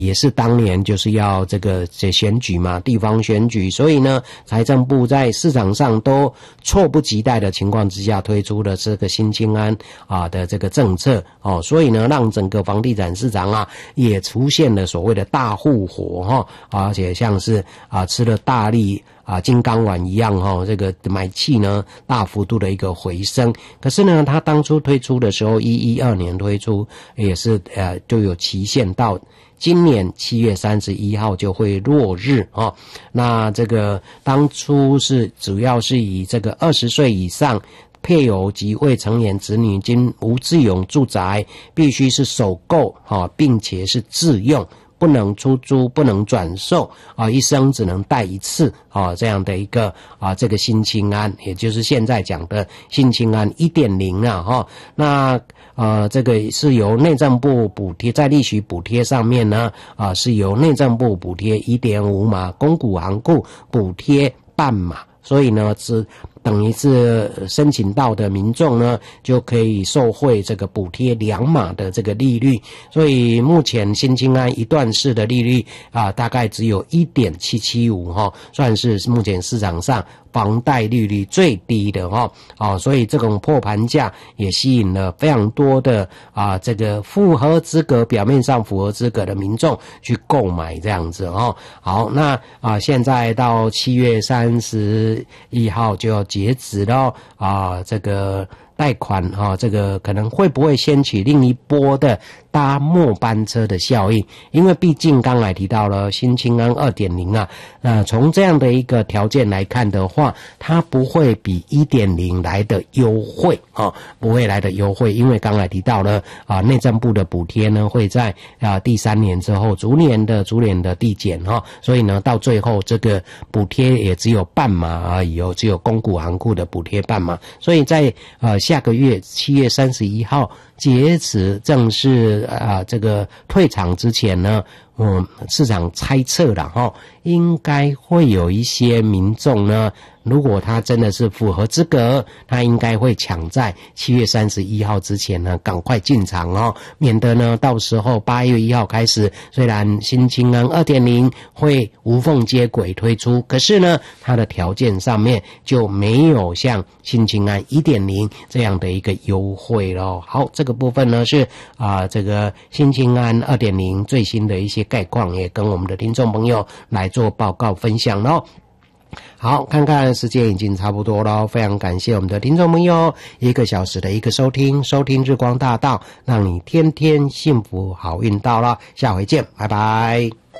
也是当年就是要这选举嘛，地方选举，所以呢，财政部在市场上都迫不及待的情况之下推出了这个新青安的这个政策哦，所以呢，让整个房地产市场也出现了所谓的大复活而且像是吃了大力金刚丸一样这个买气呢大幅度的一个回升。可是呢，他当初推出的时候，2012年推出也是就有期限到今年7月31号就会落日那这个当初是主要是以这个20岁以上配偶及未成年子女经无自有住宅必须是首购并且是自用，不能出租，不能转售一生只能贷一次这样的一个这个新青安，也就是现在讲的新青安 1.0 那这个是由内政部补贴，在利息补贴上面呢是由内政部补贴 1.5 码，公股行库补贴半码，所以呢是等于是申请到的民众呢就可以受惠这个补贴2码的这个利率，所以目前新青安一段式的利率大概只有 1.775 算是目前市场上房贷利率最低的所以这种破盘价也吸引了非常多的这个符合资格，表面上符合资格的民众去购买这样子好，那现在到7月31号就要截止了这个贷款这个可能会不会掀起另一波的搭末班车的效应？因为毕竟刚才提到了新青安 2.0 从这样的一个条件来看的话，它不会比 1.0 来的优惠不会来的优惠，因为刚才提到了内政部的补贴呢会在第3年之后逐年的递减所以呢到最后这个补贴也只有半码而已只有公股行库的补贴半码，所以在下个月7月31号截止正式这个退场之前呢，市场猜测了应该会有一些民众呢，如果他真的是符合资格，他应该会抢在7月31号之前呢赶快进场免得呢到时候8月1号开始，虽然新青安 2.0 会无缝接轨推出，可是呢它的条件上面就没有像新青安 1.0 这样的一个优惠咯。好，这个部分呢是这个新青安 2.0 最新的一些概况，也跟我们的听众朋友来做报告分享咯。好，看看时间已经差不多了，非常感谢我们的听众朋友1个小时的一个收听日光大道，让你天天幸福好运到了，下回见，拜拜。